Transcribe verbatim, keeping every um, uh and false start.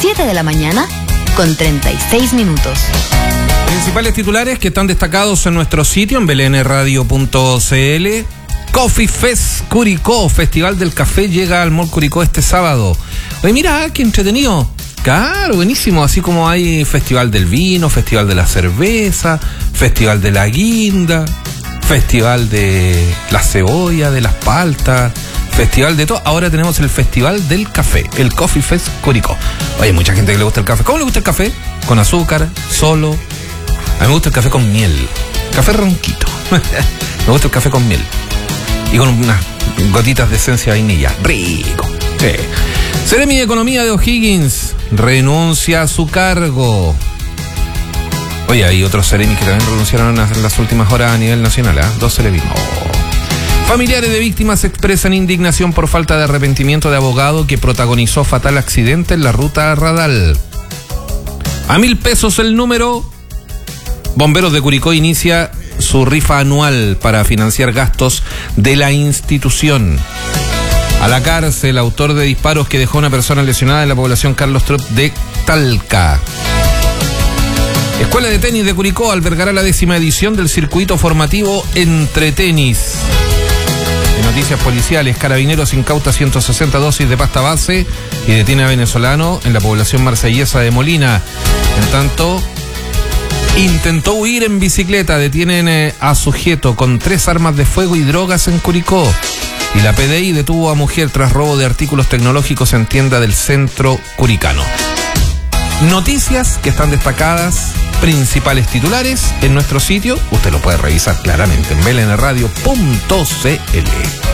siete de la mañana con treinta y seis minutos. Principales titulares que están destacados en nuestro sitio en b l n radio punto c l. Coffee Fest Curicó, Festival del Café, llega al Mall Curicó este sábado. Oye, mira, qué entretenido. Claro, buenísimo. Así como hay Festival del Vino, Festival de la Cerveza, Festival de la Guinda, Festival de la Cebolla, de las Paltas, Festival de todo. Ahora tenemos el Festival del Café, el Coffee Fest Curicó. Oye, hay mucha gente que le gusta el café. ¿Cómo le gusta el café? ¿Con azúcar? ¿Solo? A mí me gusta el café con miel. Café ronquito. Me gusta el café con miel. Y con unas gotitas de esencia de vainilla. Rico. Sí. Seremi de Economía de O'Higgins renuncia a su cargo. Oye, hay otros seremis que también renunciaron en las últimas horas a nivel nacional, ¿eh? Dos seremis. Oh. Familiares de víctimas expresan indignación por falta de arrepentimiento de abogado que protagonizó fatal accidente en la ruta Radal. A mil pesos el número. Bomberos de Curicó inicia su rifa anual para financiar gastos de la institución. A la cárcel, autor de disparos que dejó a una persona lesionada en la población Carlos Trop de Talca. Escuela de Tenis de Curicó albergará la décima edición del circuito formativo Entre Tenis. En noticias policiales, Carabineros incauta ciento sesenta dosis de pasta base y detiene a venezolano en la población marsellesa de Molina. En tanto, intentó huir en bicicleta, detienen eh, a sujeto con tres armas de fuego y drogas en Curicó. Y la P D I detuvo a mujer tras robo de artículos tecnológicos en tienda del centro curicano. Noticias que están destacadas, principales titulares en nuestro sitio. Usted lo puede revisar claramente en b l n radio punto c l.